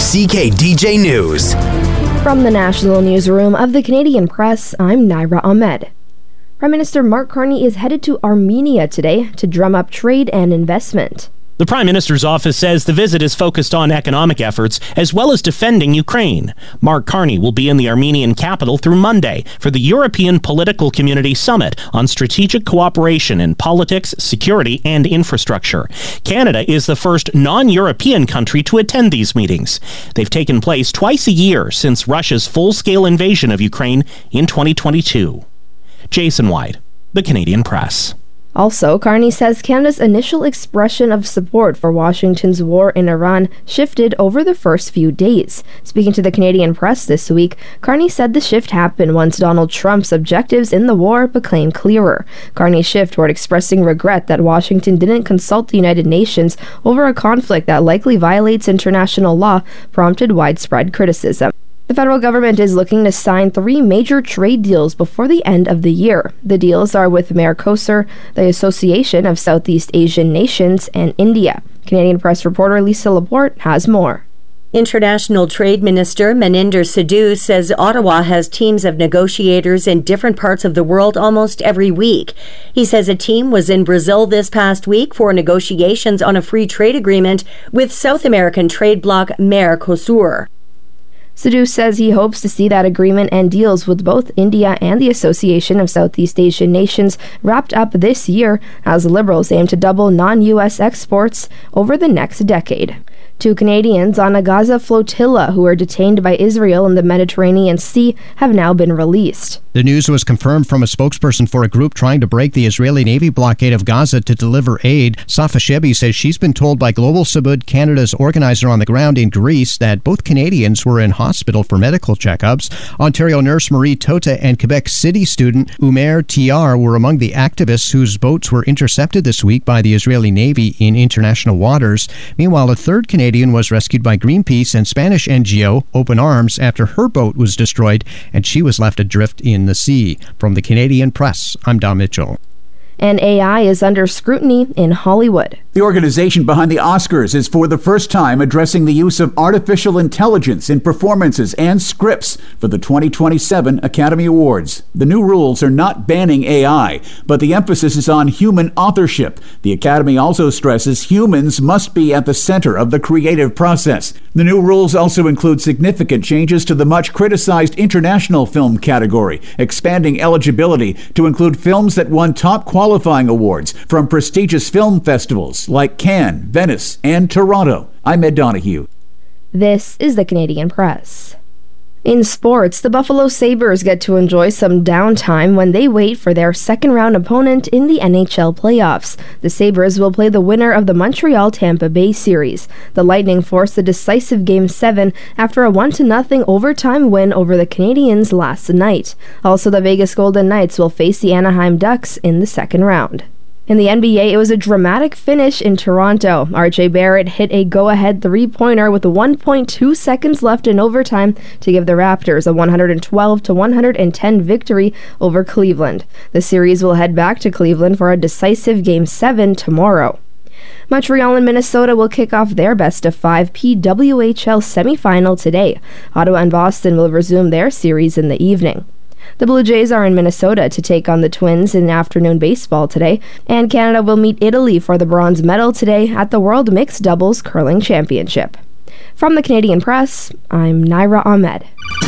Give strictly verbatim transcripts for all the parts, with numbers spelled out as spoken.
C K D J News. From the National Newsroom of the Canadian Press, I'm Naira Ahmed. Prime Minister Mark Carney is headed to Armenia today to drum up trade and investment. The Prime Minister's office says the visit is focused on economic efforts as well as defending Ukraine. Mark Carney will be in the Armenian capital through Monday for the European Political Community Summit on strategic cooperation in politics, security, and infrastructure. Canada is the first non-European country to attend these meetings. They've taken place twice a year since Russia's full-scale invasion of Ukraine in twenty twenty-two. Jason White, The Canadian Press. Also, Carney says Canada's initial expression of support for Washington's war in Iran shifted over the first few days. Speaking to the Canadian Press this week, Carney said the shift happened once Donald Trump's objectives in the war became clearer. Carney's shift toward expressing regret that Washington didn't consult the United Nations over a conflict that likely violates international law prompted widespread criticism. The federal government is looking to sign three major trade deals before the end of the year. The deals are with Mercosur, the Association of Southeast Asian Nations, and India. Canadian Press reporter Lisa Laporte has more. International Trade Minister Maninder Sidhu says Ottawa has teams of negotiators in different parts of the world almost every week. He says a team was in Brazil this past week for negotiations on a free trade agreement with South American trade bloc Mercosur. Sidhu says he hopes to see that agreement and deals with both India and the Association of Southeast Asian Nations wrapped up this year as Liberals aim to double non-U S exports over the next decade. Two Canadians on a Gaza flotilla who were detained by Israel in the Mediterranean Sea have now been released. The news was confirmed from a spokesperson for a group trying to break the Israeli Navy blockade of Gaza to deliver aid. Safa Shebi says she's been told by Global Sabud, Canada's organizer on the ground in Greece, that both Canadians were in hospital for medical checkups. Ontario nurse Marie Tota and Quebec City student Umer Tiar were among the activists whose boats were intercepted this week by the Israeli Navy in international waters. Meanwhile, a third Canadian was rescued by Greenpeace and Spanish N G O Open Arms after her boat was destroyed and she was left adrift in the sea. From the Canadian Press, I'm Don Mitchell. And A I is under scrutiny in Hollywood. The organization behind the Oscars is for the first time addressing the use of artificial intelligence in performances and scripts for the twenty twenty-seven Academy Awards. The new rules are not banning A I, but the emphasis is on human authorship. The Academy also stresses humans must be at the center of the creative process. The new rules also include significant changes to the much criticized international film category, expanding eligibility to include films that won top qualifying awards from prestigious film festivals like Cannes, Venice, and Toronto. I'm Ed Donahue. This is the Canadian Press. In sports, the Buffalo Sabres get to enjoy some downtime when they wait for their second-round opponent in the N H L playoffs. The Sabres will play the winner of the Montreal-Tampa Bay series. The Lightning forced a decisive Game seven after a one to nothing overtime win over the Canadiens last night. Also, the Vegas Golden Knights will face the Anaheim Ducks in the second round. In the N B A, it was a dramatic finish in Toronto. R J Barrett hit a go-ahead three-pointer with one point two seconds left in overtime to give the Raptors a one hundred twelve to one hundred ten victory over Cleveland. The series will head back to Cleveland for a decisive Game seven tomorrow. Montreal and Minnesota will kick off their best-of-five P W H L semifinal today. Ottawa and Boston will resume their series in the evening. The Blue Jays are in Minnesota to take on the Twins in afternoon baseball today, and Canada will meet Italy for the bronze medal today at the World Mixed Doubles Curling Championship. From the Canadian Press, I'm Naira Ahmed.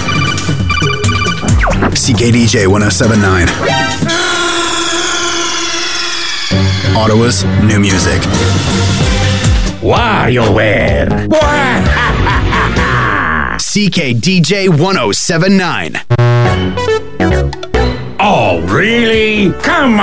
C K D J one oh seven point nine. Ottawa's new music. WarioWare. C K D J one oh seven point nine. Oh, really? Come on!